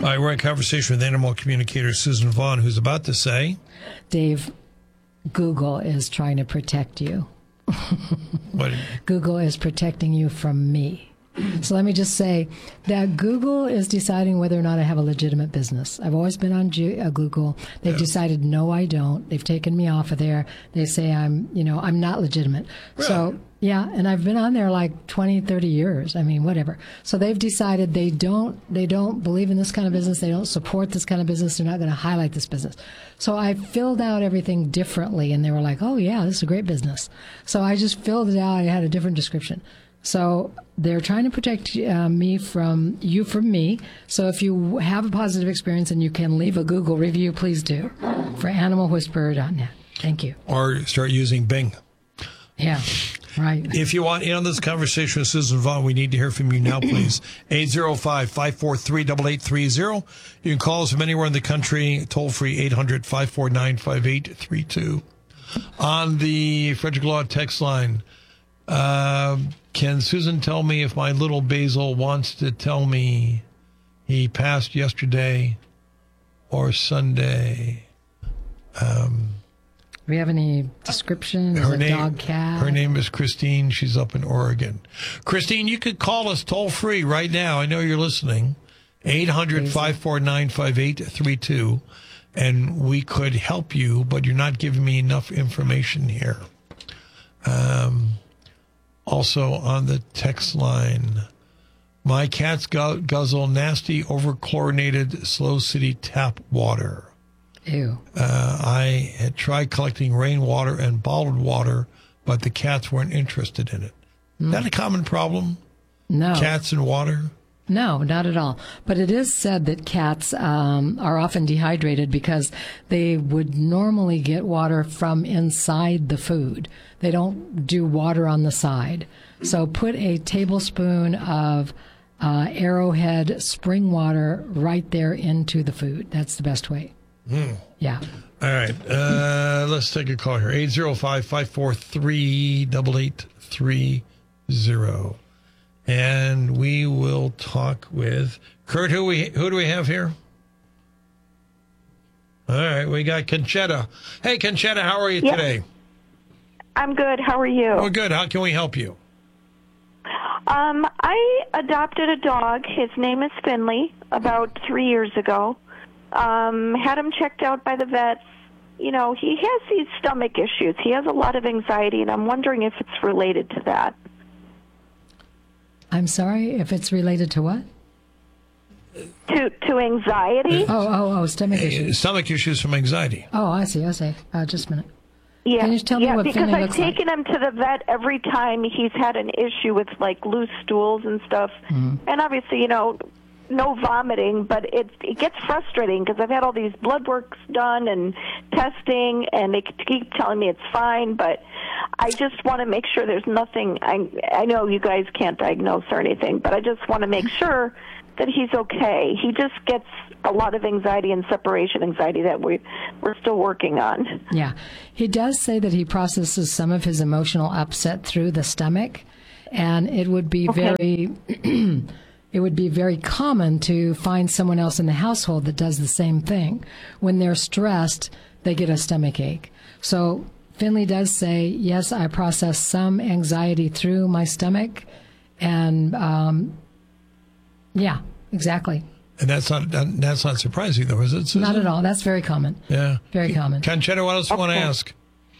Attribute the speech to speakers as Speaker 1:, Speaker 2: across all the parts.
Speaker 1: All right, we're in conversation with animal communicator Susan Vaughn, who's about to say,
Speaker 2: Dave, Google is trying to protect you.
Speaker 1: what?
Speaker 2: Google is protecting you from me. So let me just say that Google is deciding whether or not I have a legitimate business. I've always been on Google. They've decided, no, I don't. They've taken me off of there. They say I'm not legitimate.
Speaker 1: Really?
Speaker 2: So, yeah, and I've been on there like 20, 30 years. I mean, whatever. So they've decided they don't believe in this kind of business. They don't support this kind of business. They're not going to highlight this business. So I filled out everything differently, and they were like, oh, yeah, this is a great business. So I just filled it out. I had a different description. So they're trying to protect me from me. So if you have a positive experience and you can leave a Google review, please do for animalwhisperer.net. Thank you.
Speaker 1: Or start using Bing.
Speaker 2: Yeah, right.
Speaker 1: If you want in on this conversation with Susan Vaughn, we need to hear from you now, please. 805-543-8830. You can call us from anywhere in the country, toll free 800-549-5832. On the Frederick Law text line, can Susan tell me if my little Basil wants to tell me he passed yesterday or Sunday?
Speaker 2: Do we have any description? Her name, dog, cat?
Speaker 1: Her name is Christine. She's up in Oregon. Christine, you could call us toll free right now. I know you're listening. 800-549-5832. And we could help you, but you're not giving me enough information here. Also on the text line, my cats guzzle nasty, over-chlorinated Slow City tap water.
Speaker 2: Ew.
Speaker 1: I had tried collecting rainwater and bottled water, but the cats weren't interested in it. Is that a common problem?
Speaker 2: No.
Speaker 1: Cats and water?
Speaker 2: No, not at all. But it is said that cats are often dehydrated because they would normally get water from inside the food. They don't do water on the side. So put a tablespoon of Arrowhead spring water right there into the food. That's the best way. Yeah.
Speaker 1: All right. Let's take a call here. 805-543-8830. And we will talk with Kurt. Who do we have here? All right, we got Conchetta. Hey, Conchetta, how are you today?
Speaker 3: I'm good. How are you?
Speaker 1: We're good. How can we help you?
Speaker 3: I adopted a dog. His name is Finley about 3 years ago. Had him checked out by the vets. You know, he has these stomach issues. He has a lot of anxiety, and I'm wondering if it's related to that.
Speaker 2: I'm sorry, if it's related to what?
Speaker 3: To anxiety.
Speaker 2: Stomach issues.
Speaker 1: Stomach issues from anxiety.
Speaker 2: Oh, I see. Just a minute.
Speaker 3: Yeah,
Speaker 2: can you tell me what
Speaker 3: because
Speaker 2: Finley
Speaker 3: I've
Speaker 2: looks like?
Speaker 3: taken him to the vet every time he's had an issue with, like, loose stools and stuff. And obviously, you know, no vomiting, but it gets frustrating because I've had all these blood works done and testing, and they keep telling me it's fine, but I just want to make sure there's nothing. I know you guys can't diagnose or anything, but I just want to make sure that he's okay. He just gets a lot of anxiety and separation anxiety that we're still working on.
Speaker 2: Yeah. He does say that he processes some of his emotional upset through the stomach, and it would be it would be very common to find someone else in the household that does the same thing. When they're stressed, they get a stomach ache. So Finley does say, yes, I process some anxiety through my stomach. And, yeah, exactly.
Speaker 1: And that's not surprising, though, is it, Susan?
Speaker 2: Not at all. That's very common.
Speaker 1: Yeah.
Speaker 2: Very common.
Speaker 1: Conchetta, what else do you want to ask?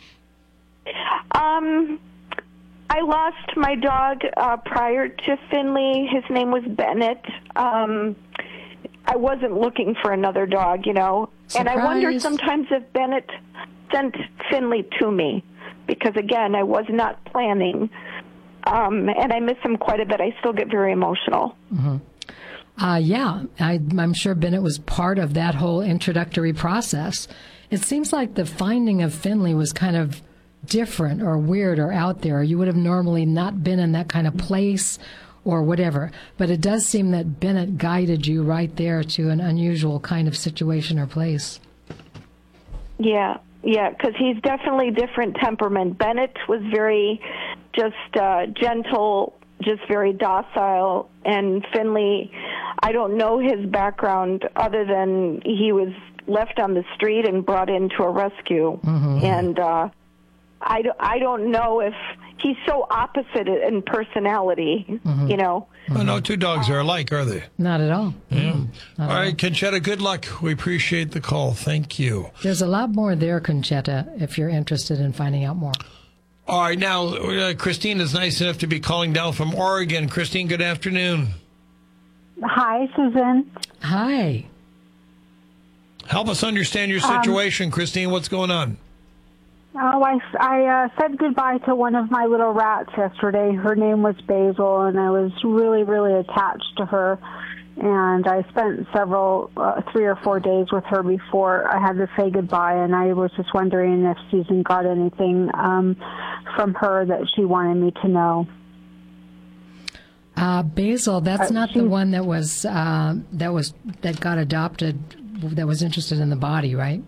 Speaker 3: I lost my dog prior to Finley. His name was Bennett. I wasn't looking for another dog, you know.
Speaker 2: Surprise.
Speaker 3: And I wonder sometimes if Bennett sent Finley to me because, again, I was not planning. And I miss him quite a bit. I still get very emotional.
Speaker 2: Yeah, I'm sure Bennett was part of that whole introductory process. It seems like the finding of Finley was kind of different or weird or out there. You would have normally not been in that kind of place or whatever. But it does seem that Bennett guided you right there to an unusual kind of situation or place.
Speaker 3: Yeah, because he's definitely different temperament. Bennett was very just gentle, just very docile, and Finley, I don't know his background other than he was left on the street and brought into a rescue. And I don't know if he's so opposite in personality, you know.
Speaker 1: Oh, no two dogs are alike, are they?
Speaker 2: Not at all.
Speaker 1: Yeah. All right, Conchetta, good luck. We appreciate the call. Thank you.
Speaker 2: There's a lot more there, Conchetta, if you're interested in finding out more.
Speaker 1: All right, now, Christine is nice enough to be calling down from Oregon. Christine, good afternoon.
Speaker 4: Hi, Susan.
Speaker 2: Hi.
Speaker 1: Help us understand your situation, Christine. What's going on?
Speaker 4: Oh, I said goodbye to one of my little rats yesterday. Her name was Basil, and I was really, really attached to her. And I spent 3 or 4 days with her before I had to say goodbye. And I was just wondering if Susan got anything from her that she wanted me to know.
Speaker 2: Basil, that's not the one that got adopted, that was interested in the body, right?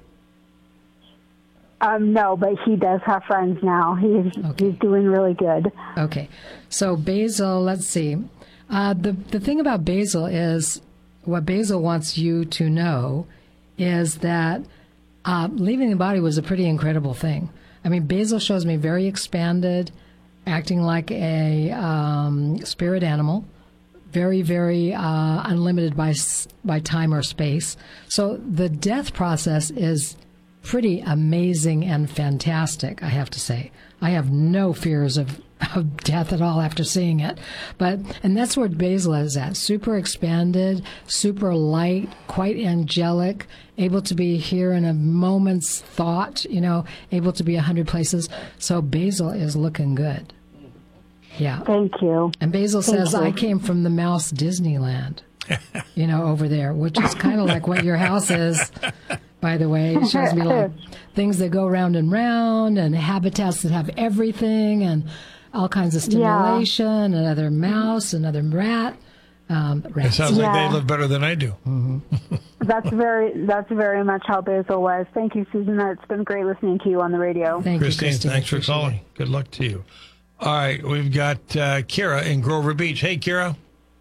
Speaker 4: No, but he does have friends now. He's doing really good.
Speaker 2: Okay. So Basil, let's see. The thing about Basil is, what Basil wants you to know is that leaving the body was a pretty incredible thing. I mean, Basil shows me very expanded, acting like a spirit animal, very, very unlimited by time or space. So the death process is pretty amazing and fantastic, I have to say. I have no fears of death at all after seeing it. And that's where Basil is at. Super expanded, super light, quite angelic, able to be here in a moment's thought, able to be 100 places. So Basil is looking good. Yeah.
Speaker 4: Thank you.
Speaker 2: And Basil says, I came from the Mouse Disneyland, over there, which is kind of like what your house is. By the way, it shows me like things that go round and round, and habitats that have everything, and all kinds of stimulation, another mouse, another rat.
Speaker 1: It sounds like they live better than I do.
Speaker 2: Mm-hmm.
Speaker 4: That's very much how Basil was. Thank you, Susan. It's been great listening to you on the radio.
Speaker 2: Thank
Speaker 1: Christine,
Speaker 2: you, Christine.
Speaker 1: Thanks for calling. Good luck to you. All right, we've got Kira in Grover Beach. Hey, Kira.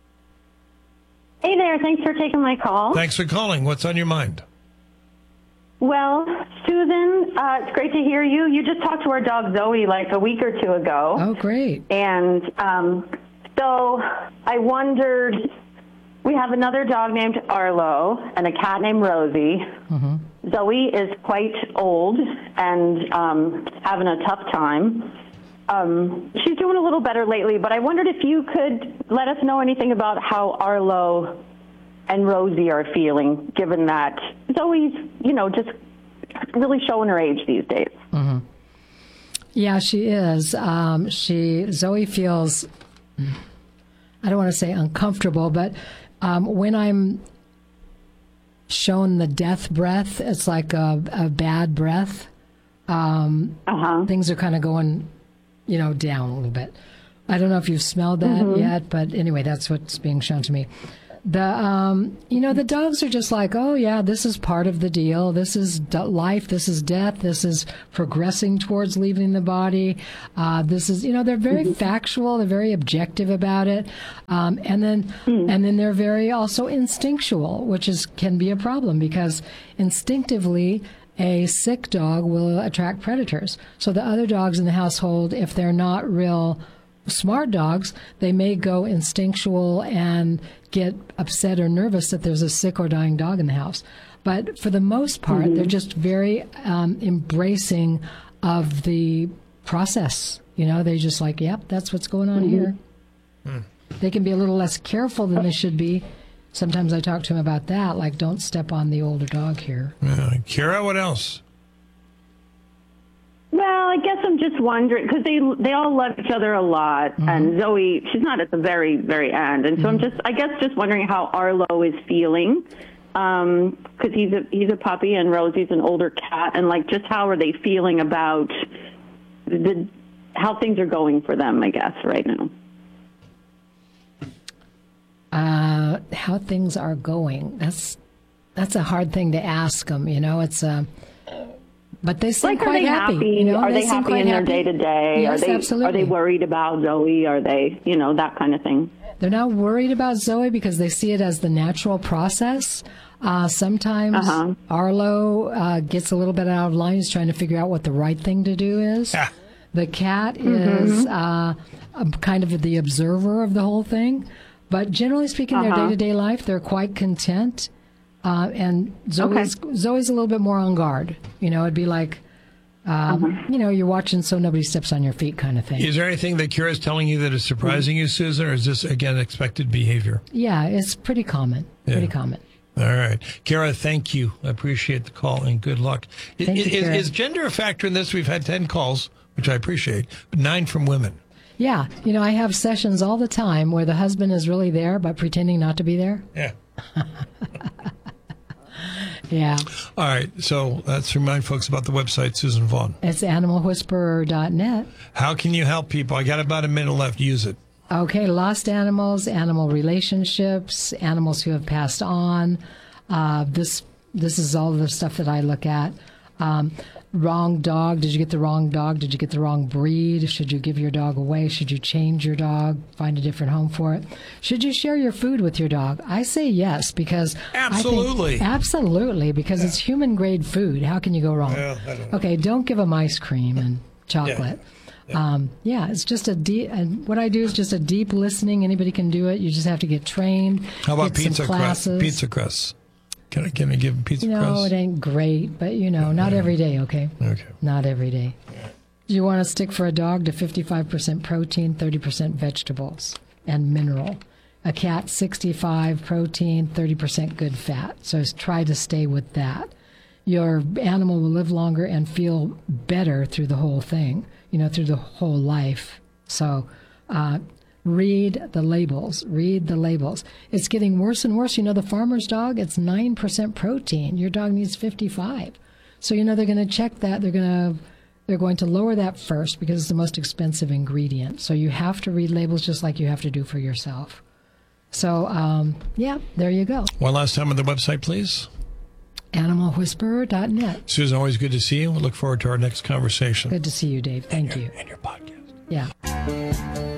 Speaker 5: Hey there. Thanks for taking my call.
Speaker 1: Thanks for calling. What's on your mind?
Speaker 5: Well, Susan, it's great to hear you. You just talked to our dog Zoe like a week or two ago.
Speaker 2: Oh, great.
Speaker 5: And so I wondered, we have another dog named Arlo and a cat named Rosie. Mm-hmm. Zoe is quite old and having a tough time. She's doing a little better lately, but I wondered if you could let us know anything about how Arlo and Rosie are feeling, given that Zoe's, just really showing her age these days.
Speaker 2: Mm-hmm. Yeah, she is. Zoe feels, I don't want to say uncomfortable, but when I'm shown the death breath, it's like a bad breath. Things are kind of going, down a little bit. I don't know if you've smelled that yet, but anyway, that's what's being shown to me. The dogs are just like, oh yeah, this is part of the deal. This is life. This is death. This is progressing towards leaving the body. This is, they're very factual. They're very objective about it. And then they're very also instinctual, which can be a problem because instinctively a sick dog will attract predators. So the other dogs in the household, if they're not real smart dogs, they may go instinctual and get upset or nervous that there's a sick or dying dog in the house. But for the most part, they're just very embracing of the process. They just like, yep, that's what's going on here. They can be a little less careful than they should be. Sometimes I talk to them about that, like don't step on the older dog here.
Speaker 1: Kira, what else?
Speaker 5: Well, I guess I'm just wondering, because they all love each other a lot, and Zoe, she's not at the very, very end. And so I'm just wondering how Arlo is feeling, because he's a puppy and Rosie's an older cat, and like just how are they feeling about how things are going for them, I guess, right now.
Speaker 2: How things are going. That's a hard thing to ask them, it's but they seem quite happy.
Speaker 5: Are they happy in their day-to-day?
Speaker 2: Yes, absolutely.
Speaker 5: Are they worried about Zoe? Are they, that kind of thing?
Speaker 2: They're not worried about Zoe because they see it as the natural process. Sometimes Arlo gets a little bit out of line. He's trying to figure out what the right thing to do is. The cat is kind of the observer of the whole thing. But generally speaking, their day-to-day life, they're quite content. And Zoe's a little bit more on guard. You know, it'd be like, you're watching so nobody steps on your feet kind of thing.
Speaker 1: Is there anything that Kira's telling you that is surprising you, Susan, or is this, again, expected behavior?
Speaker 2: Yeah, it's pretty common. Pretty common.
Speaker 1: All right. Kira, thank you. I appreciate the call and good luck. Is gender a factor in this? We've had 10 calls, which I appreciate, but 9 from women.
Speaker 2: Yeah. You know, I have sessions all the time where the husband is really there but pretending not to be there.
Speaker 1: Yeah.
Speaker 2: Yeah.
Speaker 1: All right. So let's remind folks about the website, Susan Vaughn.
Speaker 2: It's animalwhisperer.net.
Speaker 1: How can you help people? I got about a minute left. Use it.
Speaker 2: Okay. Lost animals, animal relationships, animals who have passed on. This is all the stuff that I look at. Wrong dog. Did you get the wrong dog? Did you get the wrong breed? Should you give your dog away? Should you change your dog? Find a different home for it? Should you share your food with your dog? I say yes because absolutely because it's human grade food. How can you go wrong?
Speaker 1: Well, I don't know.
Speaker 2: Okay, don't give them ice cream and chocolate. It's just a deep. And what I do is just a deep listening. Anybody can do it. You just have to get trained.
Speaker 1: How about
Speaker 2: get
Speaker 1: pizza crust? Pizza crust. Can I give them pizza crust?
Speaker 2: No, it ain't great, but not every day, okay?
Speaker 1: Okay.
Speaker 2: Not every day. Yeah. You want to stick for a dog to 55% protein, 30% vegetables, and mineral. A cat, 65 protein, 30% good fat. So try to stay with that. Your animal will live longer and feel better through the whole thing, through the whole life. So read the labels. Read the labels. It's getting worse and worse. The farmer's dog, it's 9% protein. Your dog needs 55. So, they're going to check that. They're going to lower that first because it's the most expensive ingredient. So you have to read labels just like you have to do for yourself. So, there you go.
Speaker 1: One last time on the website, please.
Speaker 2: Animalwhisperer.net.
Speaker 1: Susan, always good to see you. We look forward to our next conversation.
Speaker 2: Good to see you, Dave. Thank you.
Speaker 1: And your podcast.
Speaker 2: Yeah.